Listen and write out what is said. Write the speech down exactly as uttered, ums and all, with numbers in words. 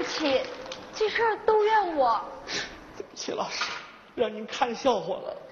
不起，这事儿都怨我。 对不起，老师，让您看笑话了。